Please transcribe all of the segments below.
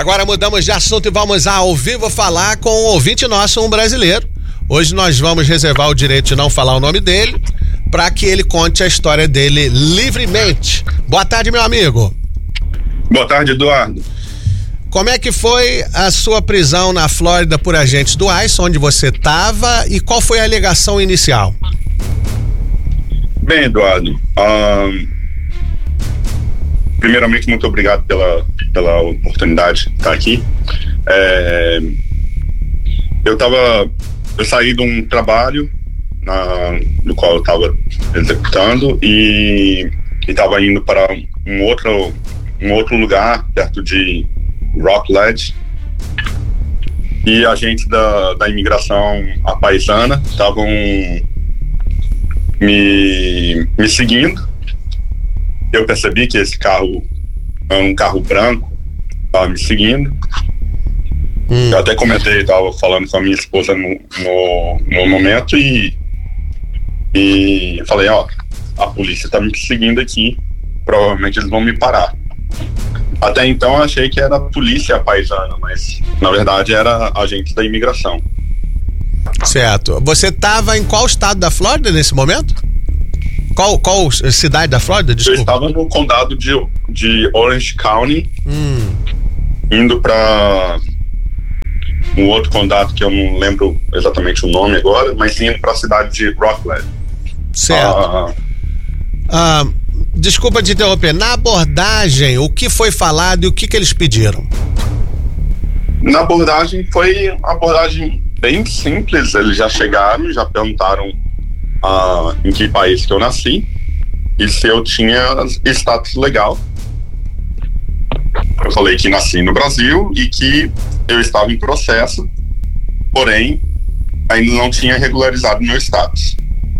Agora mudamos de assunto e vamos ao vivo falar com um ouvinte nosso, um brasileiro. Hoje nós vamos reservar o direito de não falar o nome dele, para que ele conte a história dele livremente. Boa tarde, meu amigo. Boa tarde, Eduardo. Como é que foi a sua prisão na Flórida por agentes do ICE, onde você estava, e qual foi a alegação inicial? Bem, Eduardo, primeiramente, muito obrigado pela oportunidade de estar aqui. Eu saí de um trabalho no qual eu estava executando e estava indo para um outro lugar perto de Rockledge, e agentes da imigração paisana estavam me seguindo. Eu percebi que esse carro é um carro branco, estava me seguindo. Eu até comentei, estava falando com a minha esposa no momento e falei, a polícia está me seguindo aqui, provavelmente eles vão me parar. Até então eu achei que era a polícia paisana, mas na verdade era agente da imigração. Certo. Você estava em qual estado da Flórida nesse momento? Qual cidade da Flórida? Desculpa. Eu estava no condado de Orange County, indo para um outro condado que eu não lembro exatamente o nome agora, mas indo para a cidade de Rockledge. Certo. Desculpa te interromper. Na abordagem, o que foi falado e o que eles pediram? Na abordagem foi uma abordagem bem simples. Eles já chegaram, já perguntaram em que país que eu nasci e se eu tinha status legal. Eu falei que nasci no Brasil e que eu estava em processo, porém ainda não tinha regularizado meu status.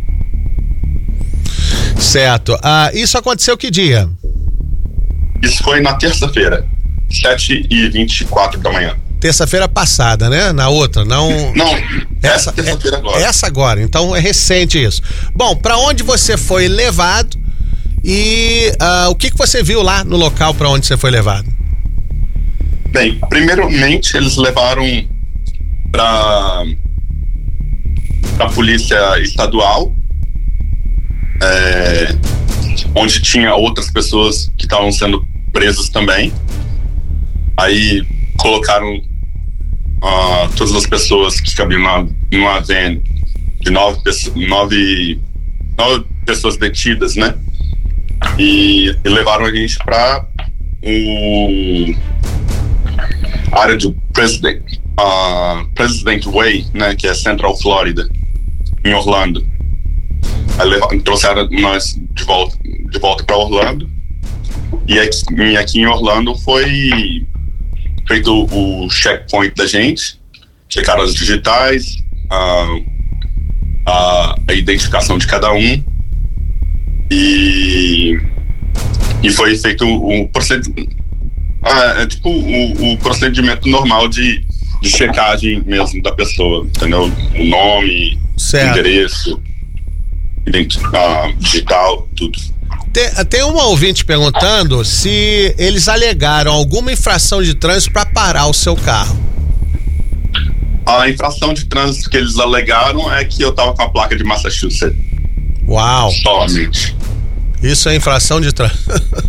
Certo. Isso aconteceu que dia? Isso foi na terça-feira, 7h24 da manhã. Terça-feira passada, né? Na outra, não... Não, essa terça-feira agora. Essa agora, então é recente isso. Bom, para onde você foi levado e o que você viu lá no local para onde você foi levado? Bem, primeiramente eles levaram para a polícia estadual, onde tinha outras pessoas que estavam sendo presas também. Aí colocaram todas as pessoas que cabiam numa van de nove pessoas detidas, né? E levaram a gente para a área de President Way, né? Que é Central Florida, em Orlando. Aí trouxeram nós de volta para Orlando, e aqui em Orlando foi feito o checkpoint da gente, checaram as digitais, a identificação de cada um, e foi feito o procedimento normal de checagem mesmo da pessoa, entendeu? O nome, certo. O endereço, digital, tudo. Tem uma ouvinte perguntando se eles alegaram alguma infração de trânsito para parar o seu carro. A infração de trânsito que eles alegaram é que eu tava com a placa de Massachusetts. Uau! Somente. Isso é infração de trânsito?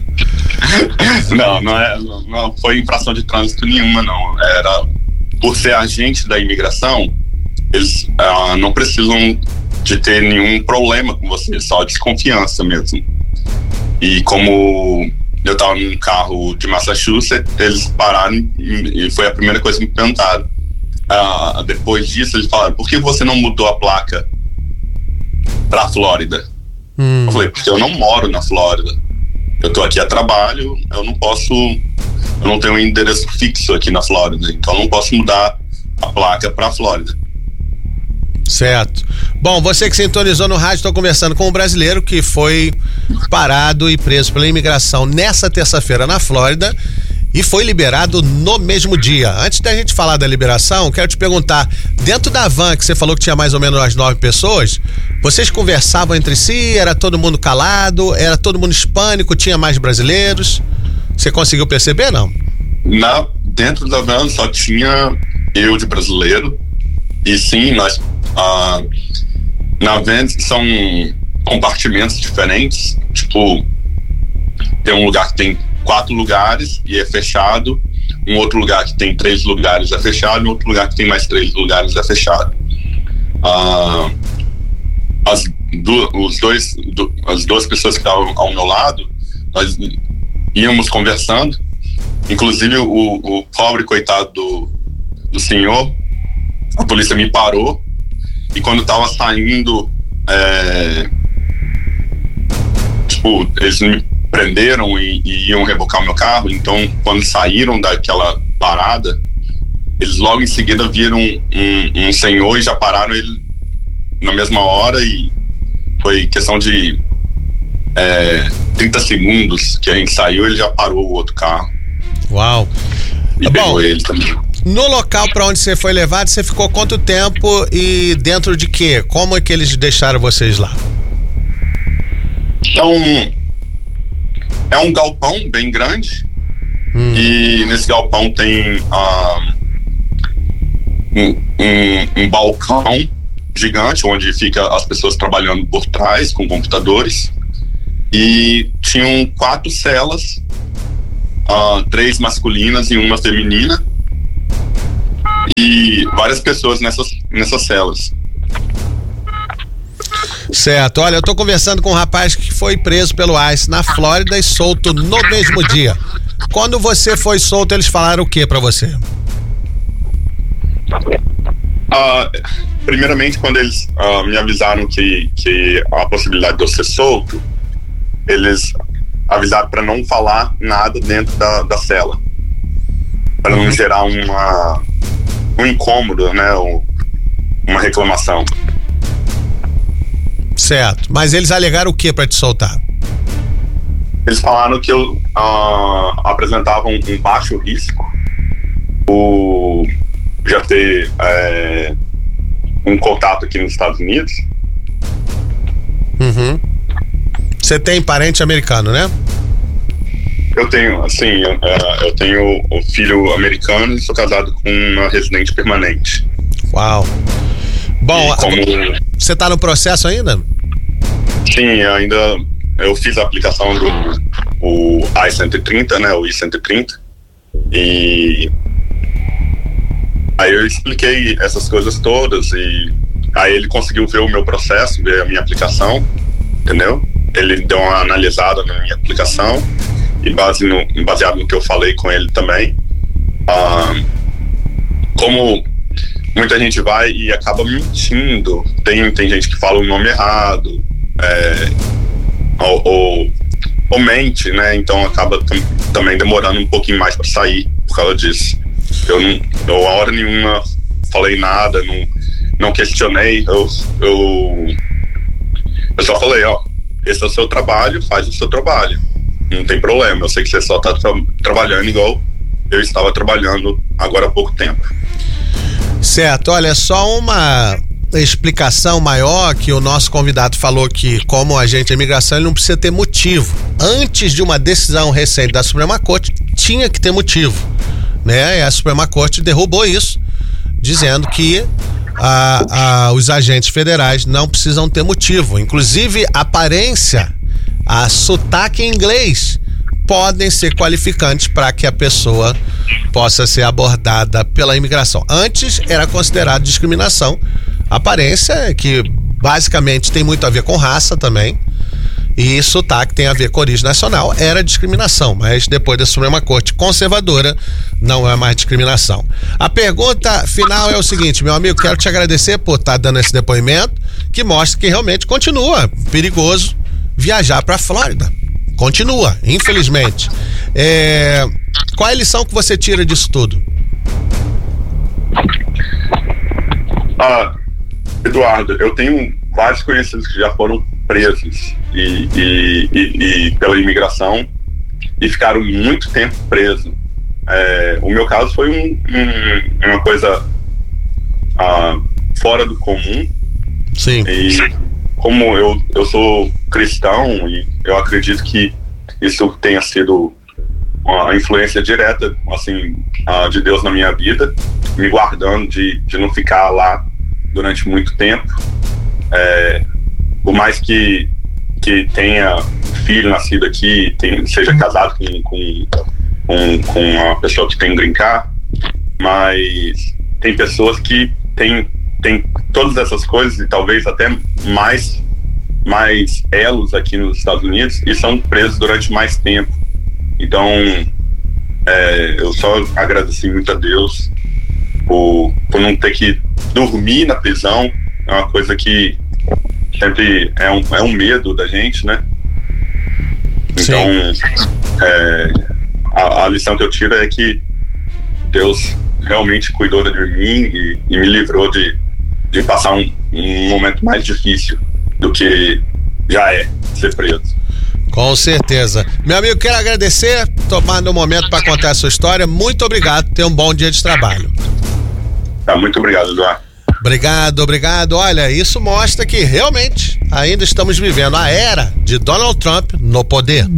Não foi infração de trânsito nenhuma, não. Era por ser agente da imigração, eles não precisam de ter nenhum problema com você, só desconfiança mesmo. E como eu tava num carro de Massachusetts, eles pararam e foi a primeira coisa que me perguntaram. Depois disso, eles falaram, por que você não mudou a placa pra Flórida? Eu falei, porque eu não moro na Flórida. Eu tô aqui a trabalho, eu não tenho um endereço fixo aqui na Flórida, então eu não posso mudar a placa pra Flórida. Certo. Bom, você que sintonizou no rádio, estou conversando com um brasileiro que foi parado e preso pela imigração nessa terça-feira na Flórida e foi liberado no mesmo dia. Antes da gente falar da liberação, quero te perguntar, dentro da van que você falou que tinha mais ou menos umas 9 pessoas, vocês conversavam entre si, era todo mundo calado, era todo mundo hispânico, tinha mais brasileiros? Você conseguiu perceber, não? dentro da van só tinha eu de brasileiro. E sim, nós na van são compartimentos diferentes. Tipo, tem um lugar que tem 4 lugares e é fechado. Um outro lugar que tem 3 lugares é fechado. E outro lugar que tem mais 3 lugares é fechado. As duas pessoas que estavam ao meu lado, nós íamos conversando. Inclusive o pobre coitado do senhor, a polícia me parou, e quando estava saindo, tipo, eles me prenderam e iam rebocar o meu carro. Então, quando saíram daquela parada, eles logo em seguida viram um senhor e já pararam ele na mesma hora, e foi questão de 30 segundos que a gente saiu, ele já parou o outro carro. Uau! E pegou ele também. No local para onde você foi levado, você ficou quanto tempo e dentro de quê? Como é que eles deixaram vocês lá? Então, é um galpão bem grande, e nesse galpão tem um balcão gigante, onde fica as pessoas trabalhando por trás com computadores, e tinham 4 celas, 3 masculinas e uma feminina, e várias pessoas nessas celas. Certo, olha, eu tô conversando com um rapaz que foi preso pelo ICE na Flórida e solto no mesmo dia. Quando você foi solto, eles falaram o que pra você? Primeiramente, quando eles me avisaram que a possibilidade de eu ser solto, eles avisaram para não falar nada dentro da cela, para não gerar um incômodo, né, uma reclamação. Certo, mas eles alegaram o que para te soltar? Eles falaram que eu apresentava um baixo risco por já ter um contato aqui nos Estados Unidos. Uhum. Você tem parente americano, né? Eu tenho, assim, eu tenho um filho americano e sou casado com uma residente permanente. Uau. Bom, você tá no processo ainda? Sim, ainda. Eu fiz a aplicação do I-130, né, o I-130, e aí eu expliquei essas coisas todas, e aí ele conseguiu ver o meu processo, ver a minha aplicação, entendeu? Ele deu uma analisada na minha aplicação, e baseado no que eu falei com ele também, como muita gente vai e acaba mentindo, tem gente que fala o nome errado, ou mente, né? Então acaba também demorando um pouquinho mais para sair por causa disso. Eu a hora nenhuma falei nada, não questionei, eu só falei, esse é o seu trabalho, faz o seu trabalho, não tem problema, eu sei que você só tá trabalhando igual eu estava trabalhando agora há pouco tempo. Certo, olha, só uma explicação maior que o nosso convidado falou que, como agente de imigração, ele não precisa ter motivo. Antes de uma decisão recente da Suprema Corte, tinha que ter motivo, né? E a Suprema Corte derrubou isso, dizendo que os agentes federais não precisam ter motivo. Inclusive, aparência, sotaque em inglês podem ser qualificantes para que a pessoa possa ser abordada pela imigração. Antes era considerado discriminação. Aparência, que basicamente tem muito a ver com raça também, e sotaque tem a ver com origem nacional, era discriminação, mas depois da Suprema Corte conservadora não é mais discriminação. A pergunta final é o seguinte, meu amigo, quero te agradecer por estar dando esse depoimento, que mostra que realmente continua perigoso viajar para a Flórida. Continua, infelizmente. Qual é a lição que você tira disso tudo? Eduardo, eu tenho vários conhecidos que já foram presos e pela imigração e ficaram muito tempo presos. O meu caso foi uma coisa fora do comum. Sim. E como eu sou cristão e eu acredito que isso tenha sido uma influência direta, assim, de Deus na minha vida, me guardando de não ficar lá durante muito tempo. Por mais que tenha filho nascido aqui, seja casado com uma pessoa que tem green card, mas tem pessoas que têm todas essas coisas e talvez até mais elos aqui nos Estados Unidos e são presos durante mais tempo. Então, eu só agradeci muito a Deus por não ter que dormir na prisão. É uma coisa que sempre é um medo da gente, né? Então, a lição que eu tiro é que Deus realmente cuidou de mim e me livrou de passar um momento mais difícil do que já é ser preso. Com certeza. Meu amigo, quero agradecer, tomando um momento para contar a sua história. Muito obrigado, tenha um bom dia de trabalho. Tá, muito obrigado, Eduardo. Obrigado. Olha, isso mostra que realmente ainda estamos vivendo a era de Donald Trump no poder.